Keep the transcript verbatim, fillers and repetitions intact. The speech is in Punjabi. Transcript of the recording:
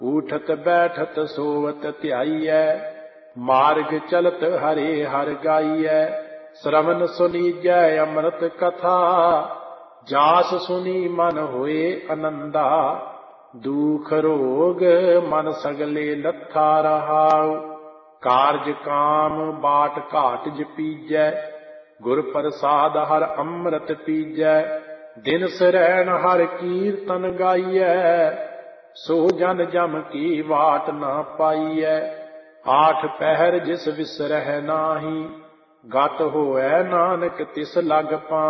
ਊਠਤ ਬੈਠਤ ਸੋਵਤ ਧਿਆਈਐ, ਮਾਰਗ ਚਲਤ ਹਰੇ ਹਰਿ ਗਾਈਐ। ਸ਼ਰਵਨ ਸੁਨੀਜੈ ਅੰਮ੍ਰਿਤ ਕਥਾ, ਜਾਸ ਸੁਨੀ ਮਨ ਹੋਏ ਅਨੰਦਾ। ਦੁਖ ਰੋਗ ਮਨ ਸਗਲੇ ਲੱਥਾ ਰਹਾਉ, ਕਾਰਜ ਕਾਮ ਬਾਟ ਘਾਟ ਜਪੀਜੈ। ਗੁਰ ਪ੍ਰਸਾਦ ਹਰਿ ਅੰਮ੍ਰਿਤ ਪੀਜੈ, ਦਿਨ ਸਰੈਣ ਹਰਿ ਕੀਰਤਨ ਗਾਈਐ। ਸੋ ਜਨ ਜਮ ਕੀ ਵਾਟ ਨਾ ਪਾਈਐ, ਆਠ ਪਹਿਰ ਜਿਸ ਵਿਸਰਹਿ ਨਾਹੀ। ਗਤ ਹੋਐ ਨਾਨਕ ਤਿਸ ਲਗ ਪਾ